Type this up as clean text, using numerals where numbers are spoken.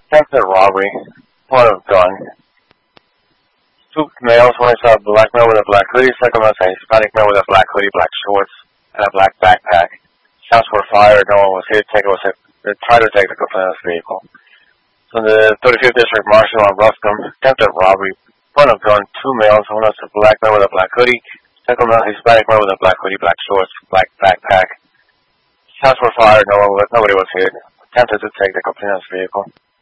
Attempted robbery. Point of gun. Two males. One is a black male with a black hoodie. Second one is a Hispanic male with a black hoodie, black shorts, and a black backpack. Shots were fired. No one was hit. They tried to take the complainant's vehicle. So the 35th District Marshal on Ruscombe, attempted robbery. Point of gun. Two males. One is a black male with a black hoodie. Second male, Hispanic male with a black hoodie, black shorts, black backpack. Shots were fired. Nobody was hit. Attempted to take the complainant's vehicle.